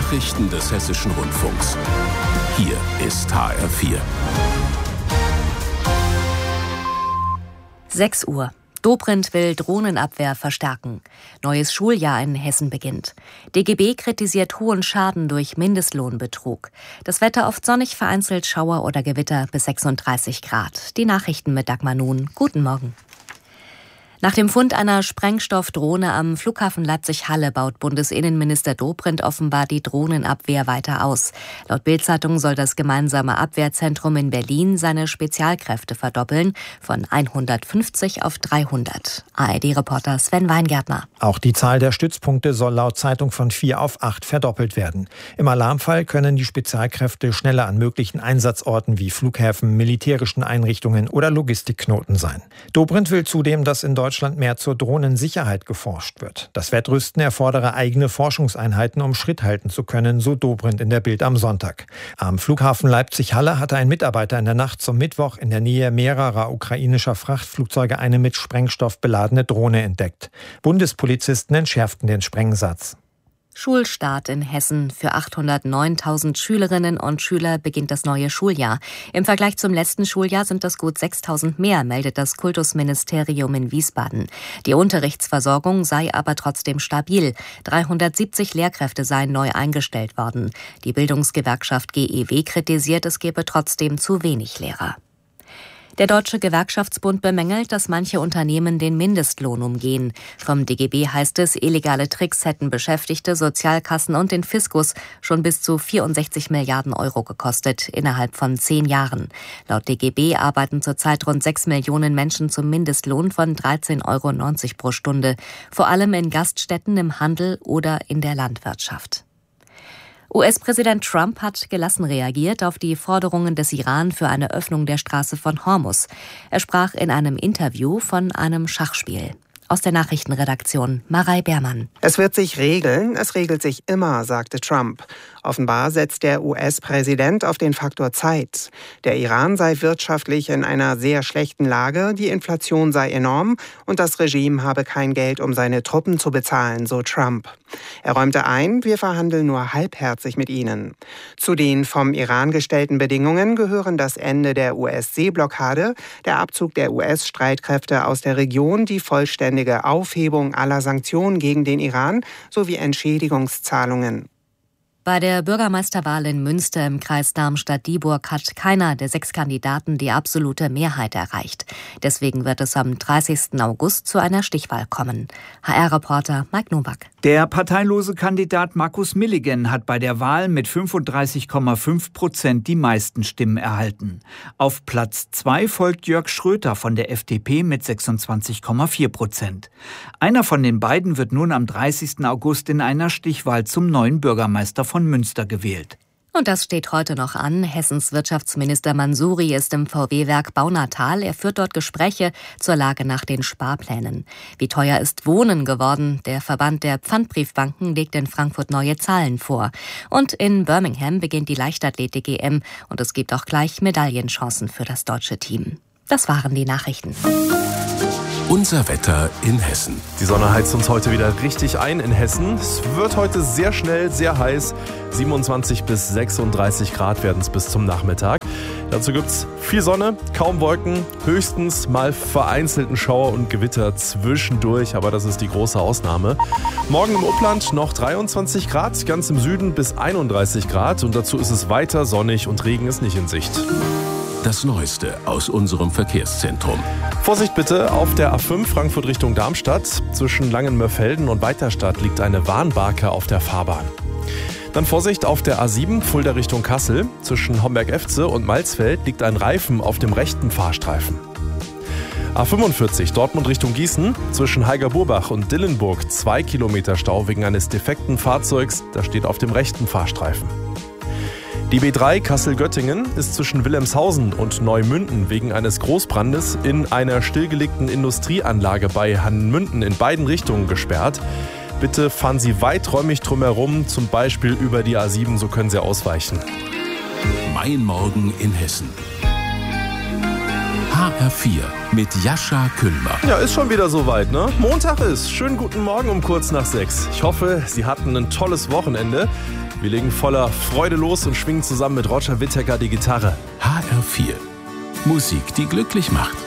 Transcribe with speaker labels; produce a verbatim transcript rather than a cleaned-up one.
Speaker 1: Nachrichten des Hessischen Rundfunks. Hier ist H R vier.
Speaker 2: sechs Uhr. Dobrindt will Drohnenabwehr verstärken. Neues Schuljahr in Hessen beginnt. D G B kritisiert hohen Schaden durch Mindestlohnbetrug. Das Wetter oft sonnig, vereinzelt Schauer oder Gewitter bis sechsunddreißig Grad. Die Nachrichten mit Dagmar Nun. Guten Morgen. Nach dem Fund einer Sprengstoffdrohne am Flughafen Leipzig-Halle baut Bundesinnenminister Dobrindt offenbar die Drohnenabwehr weiter aus. Laut Bild-Zeitung soll das gemeinsame Abwehrzentrum in Berlin seine Spezialkräfte verdoppeln, von hundertfünfzig auf dreihundert. A R D-Reporter Sven Weingärtner.
Speaker 3: Auch die Zahl der Stützpunkte soll laut Zeitung von vier auf acht verdoppelt werden. Im Alarmfall können die Spezialkräfte schneller an möglichen Einsatzorten wie Flughäfen, militärischen Einrichtungen oder Logistikknoten sein. Dobrindt will zudem, dass in Deutschland Deutschland mehr zur Drohnensicherheit geforscht wird. Das Wettrüsten erfordere eigene Forschungseinheiten, um Schritt halten zu können, so Dobrindt in der Bild am Sonntag. Am Flughafen Leipzig-Halle hatte ein Mitarbeiter in der Nacht zum Mittwoch in der Nähe mehrerer ukrainischer Frachtflugzeuge eine mit Sprengstoff beladene Drohne entdeckt. Bundespolizisten entschärften den Sprengsatz.
Speaker 2: Schulstart in Hessen. Für achthundertneuntausend Schülerinnen und Schüler beginnt das neue Schuljahr. Im Vergleich zum letzten Schuljahr sind das gut sechstausend mehr, meldet das Kultusministerium in Wiesbaden. Die Unterrichtsversorgung sei aber trotzdem stabil. dreihundertsiebzig Lehrkräfte seien neu eingestellt worden. Die Bildungsgewerkschaft G E W kritisiert, es gebe trotzdem zu wenig Lehrer. Der Deutsche Gewerkschaftsbund bemängelt, dass manche Unternehmen den Mindestlohn umgehen. Vom D G B heißt es, illegale Tricks hätten Beschäftigte, Sozialkassen und den Fiskus schon bis zu vierundsechzig Milliarden Euro gekostet, innerhalb von zehn Jahren. Laut D G B arbeiten zurzeit rund sechs Millionen Menschen zum Mindestlohn von dreizehn Euro neunzig pro Stunde, vor allem in Gaststätten, im Handel oder in der Landwirtschaft. U S-Präsident Trump hat gelassen reagiert auf die Forderungen des Iran für eine Öffnung der Straße von Hormuz. Er sprach in einem Interview von einem Schachspiel. Aus der Nachrichtenredaktion Marei Beermann.
Speaker 4: Es wird sich regeln, es regelt sich immer, sagte Trump. Offenbar setzt der U S-Präsident auf den Faktor Zeit. Der Iran sei wirtschaftlich in einer sehr schlechten Lage, die Inflation sei enorm und das Regime habe kein Geld, um seine Truppen zu bezahlen, so Trump. Er räumte ein, wir verhandeln nur halbherzig mit ihnen. Zu den vom Iran gestellten Bedingungen gehören das Ende der U S-Seeblockade, der Abzug der U S-Streitkräfte aus der Region, die vollständige Aufhebung aller Sanktionen gegen den Iran sowie Entschädigungszahlungen.
Speaker 2: Bei der Bürgermeisterwahl in Münster im Kreis Darmstadt-Dieburg hat keiner der sechs Kandidaten die absolute Mehrheit erreicht. Deswegen wird es am dreißigsten August zu einer Stichwahl kommen. H R-Reporter Mike Nowak.
Speaker 5: Der parteilose Kandidat Markus Milligan hat bei der Wahl mit fünfunddreißig Komma fünf Prozent die meisten Stimmen erhalten. Auf Platz zwei folgt Jörg Schröter von der F D P mit sechsundzwanzig Komma vier Prozent. Einer von den beiden wird nun am dreißigsten August in einer Stichwahl zum neuen Bürgermeister von Münster gewählt.
Speaker 2: Und das steht heute noch an. Hessens Wirtschaftsminister Mansouri ist im V W-Werk Baunatal. Er führt dort Gespräche zur Lage nach den Sparplänen. Wie teuer ist Wohnen geworden? Der Verband der Pfandbriefbanken legt in Frankfurt neue Zahlen vor. Und in Birmingham beginnt die Leichtathletik-E M und es gibt auch gleich Medaillenchancen für das deutsche Team. Das waren die Nachrichten.
Speaker 1: Unser Wetter in Hessen.
Speaker 6: Die Sonne heizt uns heute wieder richtig ein in Hessen. Es wird heute sehr schnell, sehr heiß. siebenundzwanzig bis sechsunddreißig Grad werden es bis zum Nachmittag. Dazu gibt es viel Sonne, kaum Wolken, höchstens mal vereinzelten Schauer und Gewitter zwischendurch, aber das ist die große Ausnahme. Morgen im Upland noch dreiundzwanzig Grad, ganz im Süden bis einunddreißig Grad und dazu ist es weiter sonnig und Regen ist nicht in Sicht.
Speaker 1: Das Neueste aus unserem Verkehrszentrum.
Speaker 6: Vorsicht bitte, auf der A fünf Frankfurt Richtung Darmstadt. Zwischen Langenmörfelden und Weiterstadt liegt eine Warnbarke auf der Fahrbahn. Dann Vorsicht auf der A sieben Fulda Richtung Kassel. Zwischen Homberg-Efze und Malzfeld liegt ein Reifen auf dem rechten Fahrstreifen. A fünfundvierzig Dortmund Richtung Gießen. Zwischen Heiger-Burbach und Dillenburg zwei Kilometer Stau wegen eines defekten Fahrzeugs. Das steht auf dem rechten Fahrstreifen. Die B drei Kassel-Göttingen ist zwischen Wilhelmshausen und Neumünden wegen eines Großbrandes in einer stillgelegten Industrieanlage bei Hannmünden in beiden Richtungen gesperrt. Bitte fahren Sie weiträumig drumherum, zum Beispiel über die A sieben, so können Sie ausweichen.
Speaker 1: Mein Morgen in Hessen. H R vier mit Jascha Kühlmer.
Speaker 6: Ja, ist schon wieder soweit, ne? Montag ist. Schönen guten Morgen um kurz nach sechs. Ich hoffe, Sie hatten ein tolles Wochenende. Wir legen voller Freude los und schwingen zusammen mit Roger Whittaker die Gitarre.
Speaker 1: H R vier. Musik, die glücklich macht.